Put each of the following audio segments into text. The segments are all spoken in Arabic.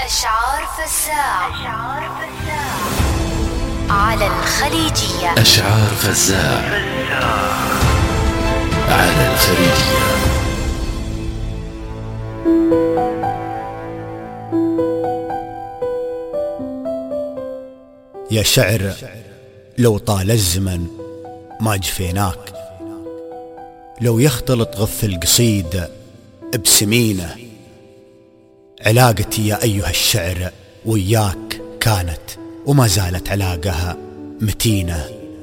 أشعار فزاع على الخليجية. أشعار فزاع على الخليجية. يا شعر لو طال الزمن ما جفيناك، لو يختلط غث القصيد بسمينه، علاقتي يا أيها الشعر وياك كانت وما زالت علاقها متينة.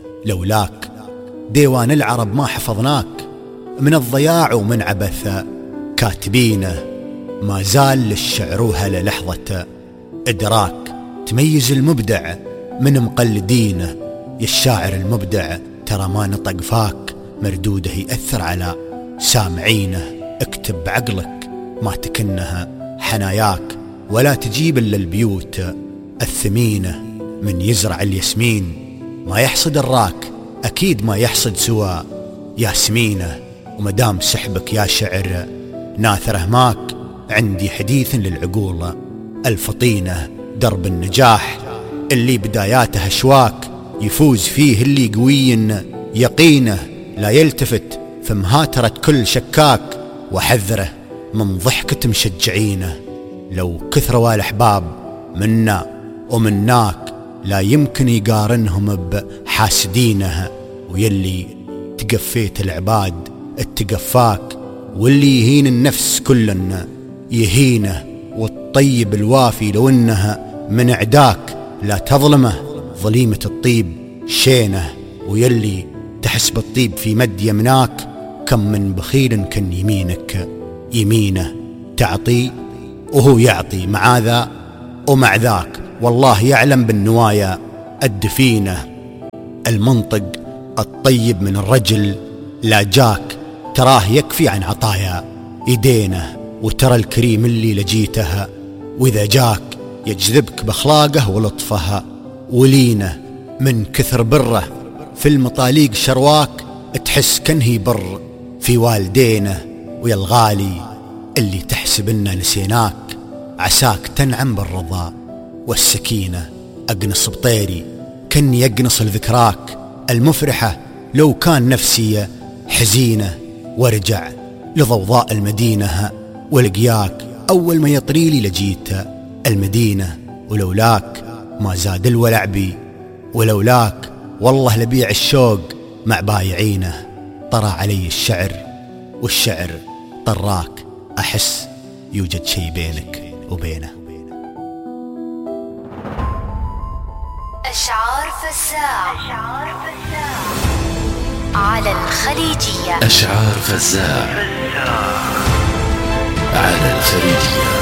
لولاك ديوان العرب ما حفظناك، من الضياع ومن عبث كاتبينه. ما زال للشعر وهلا لحظة إدراك، تميز المبدع من مقلدينه. يا الشاعر المبدع ترى ما نطق فاك، مردوده يأثر على سامعينه. اكتب بعقلك ما تكنها حناياك، ولا تجيب إلا البيوت الثمينة. من يزرع الياسمين ما يحصد الراك، أكيد ما يحصد سوى ياسمينه. ومدام سحبك يا شعر ناثره ماك، عندي حديث للعقول الفطينة. درب النجاح اللي بداياته أشواك، يفوز فيه اللي قوي يقينه. لا يلتفت في مهاترة كل شكاك، وحذره من ضحكة مشجعينه. لو كثروا الأحباب منا ومناك، لا يمكن يقارنهم بحاسدينه. ويلي تقفيت العباد اتقفاك، واللي يهين النفس كلنا يهينه. والطيب الوافي لو انها من عداك، لا تظلمه ظليمة الطيب شينه. ويلي تحس بالطيب في مد يمناك، كم من بخيل كان يمينك يمينه. تعطي وهو يعطي مع ذا ومع ذاك، والله يعلم بالنوايا الدفينة. المنطق الطيب من الرجل لا جاك، تراه يكفي عن عطايا يدينه. وترى الكريم اللي لجيتها وإذا جاك، يجذبك بأخلاقه ولطفها ولينه. من كثر بره في المطاليق شرواك، تحس كنه بر في والدينه. ويا الغالي اللي تحسب إننا نسيناك، عساك تنعم بالرضا والسكينة. أقنص بطيري كني يقنص الذكراك المفرحة، لو كان نفسي حزينة. وارجع لضوضاء المدينة ولقياك، أول ما يطريلي لجيت المدينة. ولولاك ما زاد الولع بي، ولولاك والله لبيع الشوق مع بايعينه. طرى علي الشعر والشعر طراك، أحس يوجد شيء بينك وبينه. أشعار فزاع على الخليجية. أشعار فزاع على الخليجية.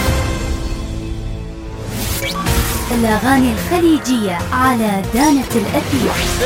الأغاني الخليجية على دانة الأثير.